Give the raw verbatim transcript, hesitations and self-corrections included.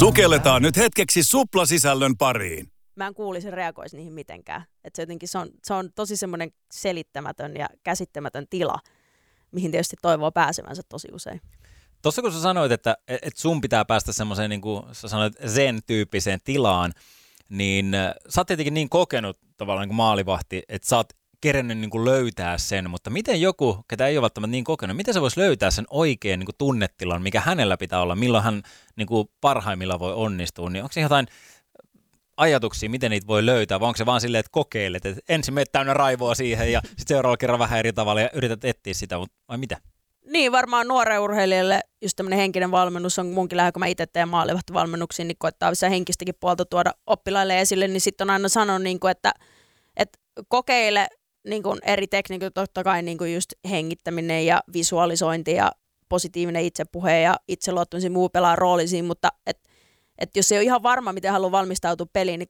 Sukelletaan nyt hetkeksi suplasisällön pariin. Mä en kuulisi reagoisi niihin mitenkään. Et se, jotenkin, se, on, se on tosi semmoinen selittämätön ja käsittämätön tila, mihin tietysti toivoo pääsevänsä tosi usein. Tuossa kun sä sanoit, että, että sun pitää päästä semmoiseen, niin kuin sä sanoit, zen-tyyppiseen tilaan, niin sä oot tietenkin niin kokenut tavallaan niin kuin maalivahti, että sä oot kerennyt niin kuin löytää sen, mutta miten joku, ketä ei ole välttämättä niin kokenut, miten se voisi löytää sen oikean niin kuin tunnetilan, mikä hänellä pitää olla, milloin hän niin kuin parhaimmillaan voi onnistua, niin onko se jotain ajatuksia, miten niitä voi löytää, vai onko se vaan silleen, että kokeilet, että ensin menet täynnä raivoa siihen ja sitten seuraavalla kerran vähän eri tavalla ja yrität etsiä sitä, vai mitä? Niin, varmaan nuoren urheilijalle just tämmöinen henkinen valmennus on munkin lähe, kun mä itse teen maalivahtivalmennuksiin, niin koittaa sitä henkistäkin puolta tuoda oppilaille esille, niin sitten on aina sanonut, niin kuin, että, että kokeile niin kuin eri tekniikoita, totta kai niin kuin just hengittäminen ja visualisointi ja positiivinen itsepuhe ja itseluottamisen muu pelaa roolisiin, mutta et, et jos ei ole ihan varma, miten haluaa valmistautua peliin, niin